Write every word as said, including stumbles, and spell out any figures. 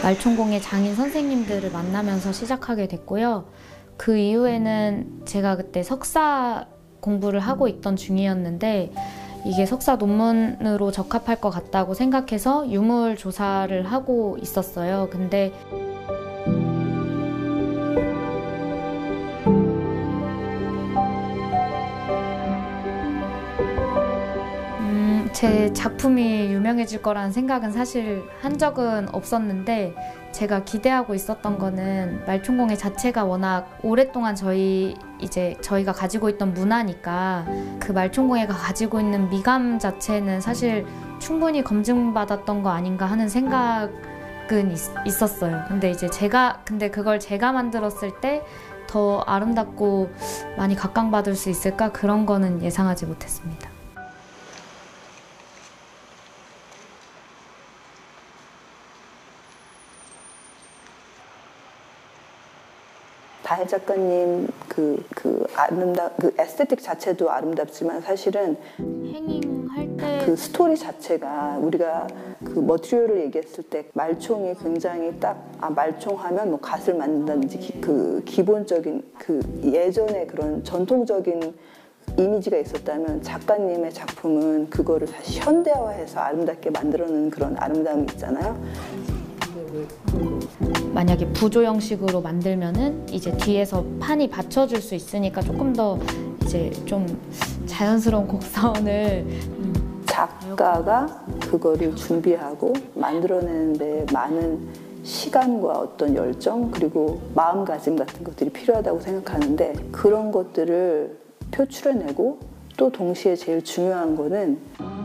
말총공예 장인 선생님들을 만나면서 시작하게 됐고요. 그 이후에는 제가 그때 석사 공부를 하고 있던 중이었는데 이게 석사 논문으로 적합할 것 같다고 생각해서 유물 조사를 하고 있었어요. 근데 음, 제 작품이 유명해질 거라는 생각은 사실 한 적은 없었는데 제가 기대하고 있었던 거는 말총공예 자체가 워낙 오랫동안 저희 이제 저희가 가지고 있던 문화니까 그 말총공예가 가지고 있는 미감 자체는 사실 충분히 검증받았던 거 아닌가 하는 생각은 있, 있었어요. 근데 이제 제가 근데 그걸 제가 만들었을 때 더 아름답고 많이 각광받을 수 있을까 그런 거는 예상하지 못했습니다. 다혜 작가님 그, 그 아름다 그 에스테틱 자체도 아름답지만 사실은 행잉할 때 그 스토리 자체가 우리가 그 머티리얼을 얘기했을 때 말총이 굉장히 딱 아 말총하면 뭐 갓을 만든다든지 기, 그 기본적인 그 예전의 그런 전통적인 이미지가 있었다면 작가님의 작품은 그거를 다시 현대화해서 아름답게 만들어내는 그런 아름다움이 있잖아요. 만약에 부조 형식으로 만들면은 이제 뒤에서 판이 받쳐줄 수 있으니까 조금 더 이제 좀 자연스러운 곡선을 작가가 그거를 준비하고 만들어내는데 많은 시간과 어떤 열정 그리고 마음가짐 같은 것들이 필요하다고 생각하는데 그런 것들을 표출해내고 또 동시에 제일 중요한 거는